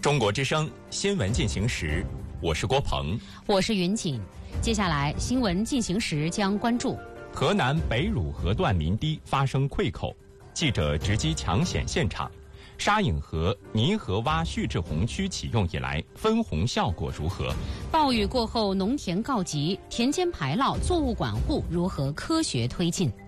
中国之声新闻进行时，我是郭鹏， 我是云锦。接下来新闻进行时将关注： 河南北汝河段林堤发生溃口，记者直击抢险现场。沙隐河泥河洼蓄滞洪区启用以来，分洪效果如何？ 暴雨过后，农田告急，田间排涝、作物管护如何科学推进？